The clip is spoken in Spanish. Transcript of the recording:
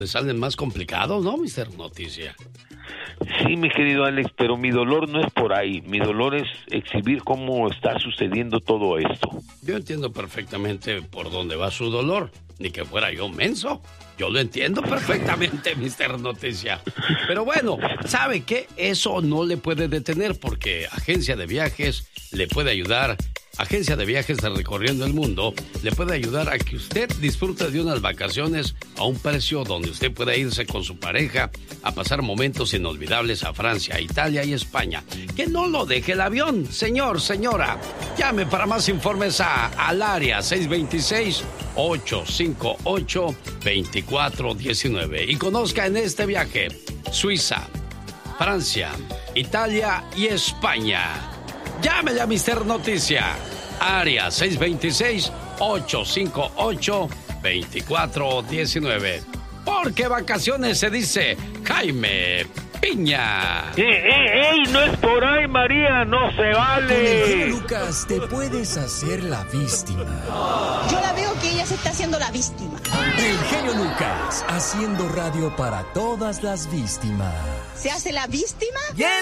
le salen más complicados, ¿no, Mr. Noticia? Sí, mi querido Alex, pero mi dolor no es por ahí. Mi dolor es exhibir cómo está sucediendo todo esto. Yo entiendo perfectamente por dónde va su dolor. Ni que fuera yo menso. Yo lo entiendo perfectamente, Mr. Noticia. Pero bueno, ¿sabe qué? Eso no le puede detener porque Agencia de Viajes le puede ayudar. Agencia de Viajes de Recorriendo el Mundo le puede ayudar a que usted disfrute de unas vacaciones a un precio donde usted pueda irse con su pareja a pasar momentos inolvidables a Francia, Italia y España. Que no lo deje el avión, señor, señora. Llame para más informes al área 626-858-2419 y conozca en este viaje Suiza, Francia, Italia y España. Llámele a Mr. Noticia, área 626-858-2419. Porque vacaciones se dice Jaime Piña. ¡Ey! No es por ahí, María, no se vale. Con el genio Lucas te puedes hacer la víctima. Yo la veo que ella se está haciendo la víctima. El genio Lucas, haciendo radio para todas las víctimas. ¿Se hace la víctima? Yes.